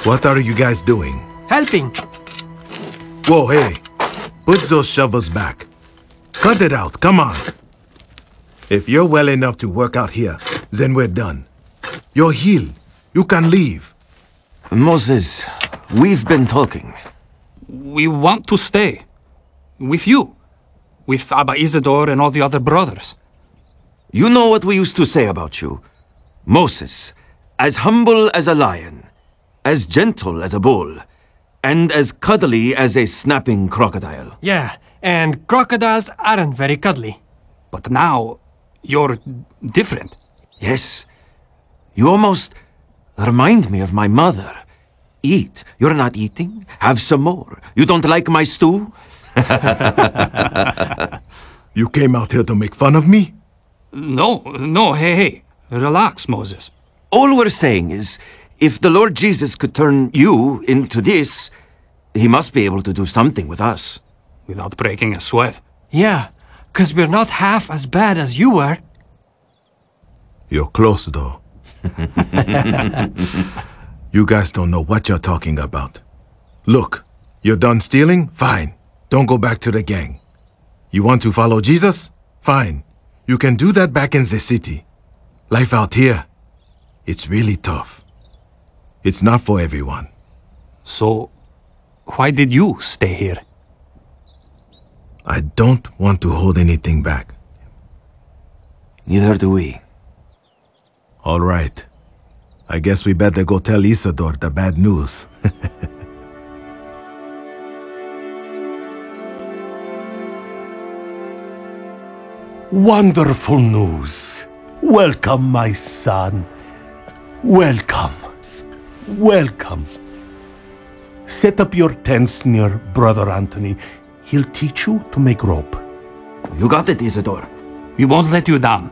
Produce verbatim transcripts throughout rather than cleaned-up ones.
What are you guys doing? Helping. Whoa, hey. Put those shovels back. Cut it out, come on. If you're well enough to work out here, then we're done. You're healed. You can leave. Moses, we've been talking. We want to stay. With you. With Abba Isidore and all the other brothers. You know what we used to say about you. Moses, as humble as a lion, as gentle as a bull, and as cuddly as a snapping crocodile. Yeah, and crocodiles aren't very cuddly. But now, you're different. Yes. You almost remind me of my mother. Eat. You're not eating? Have some more. You don't like my stew? You came out here to make fun of me? No, no, hey, hey. Relax, Moses. All we're saying is, if the Lord Jesus could turn you into this, he must be able to do something with us. Without breaking a sweat. Yeah, because we're not half as bad as you were. You're close, though. You guys don't know what you're talking about. Look, you're done stealing? Fine. Don't go back to the gang. You want to follow Jesus? Fine. You can do that back in the city. Life out here, it's really tough. It's not for everyone. So, why did you stay here? I don't want to hold anything back. Neither do we. All right. I guess we better go tell Isidore the bad news. Wonderful news. Welcome, my son. Welcome. Welcome. Set up your tents near Brother Anthony. He'll teach you to make rope. You got it, Isidore. We won't let you down.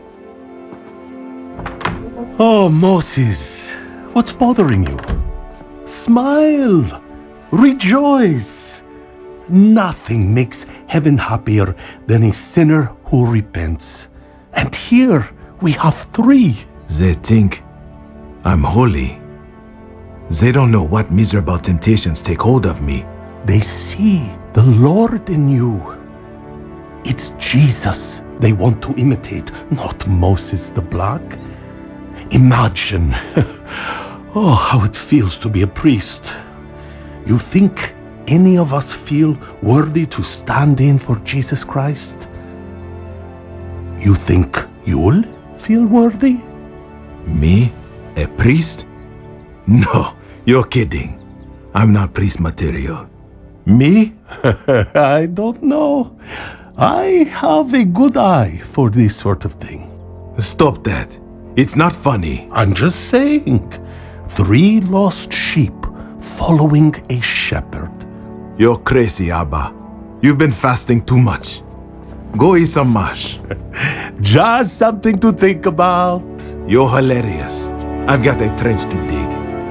Oh, Moses, what's bothering you? Smile. Rejoice. Nothing makes heaven happier than a sinner who repents. And here we have three. They think I'm holy. They don't know what miserable temptations take hold of me. They see the Lord in you. It's Jesus they want to imitate, not Moses the Black. Imagine, oh, how it feels to be a priest. You think any of us feel worthy to stand in for Jesus Christ? You think you'll feel worthy? Me? A priest? No, you're kidding. I'm not priest material. Me? I don't know. I have a good eye for this sort of thing. Stop that. It's not funny. I'm just saying. Three lost sheep following a shepherd. You're crazy, Abba. You've been fasting too much. Go eat some mash. Just something to think about. You're hilarious. I've got a trench to dig.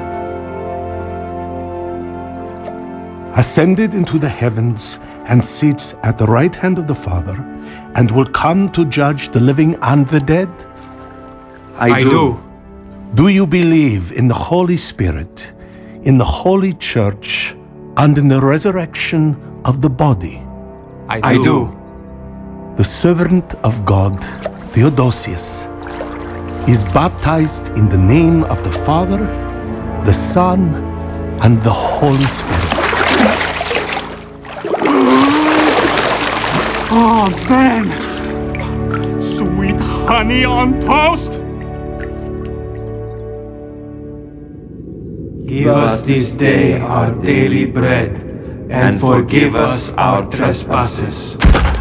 Ascended into the heavens and sits at the right hand of the Father, and will come to judge the living and the dead? I, I do. do. Do you believe in the Holy Spirit, in the Holy Church, and in the resurrection of the body? I do. I do. The servant of God, Theodosius, is baptized in the name of the Father, the Son, and the Holy Spirit. Oh, man! Sweet honey on toast! Give us this day our daily bread, and forgive us our trespasses,